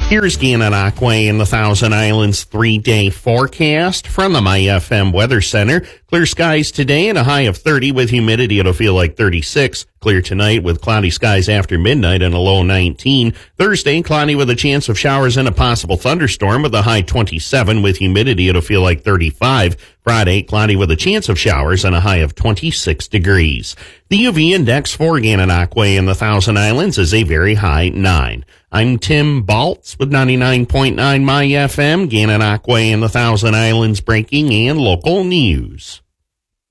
Here's Gananoque and the Thousand Islands 3-day forecast from the MyFM Weather Center. Clear skies today and a high of 30 with humidity. It'll feel like 36. Clear tonight with cloudy skies after midnight and a low 19. Thursday, cloudy with a chance of showers and a possible thunderstorm with a high 27 with humidity. It'll feel like 35. Friday, cloudy with a chance of showers and a high of 26 degrees. The UV index for Gananoque and the Thousand Islands is a very high 9. I'm Tim Baltz with 99.9 MyFM, Gananoque and the Thousand Islands breaking and local news.